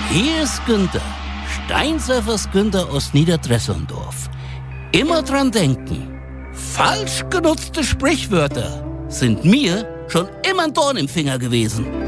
Hier ist Günther, Steinsurfers Günther aus Niederdresselndorf. Immer dran denken, falsch genutzte Sprichwörter sind mir schon immer ein Dorn im Finger gewesen.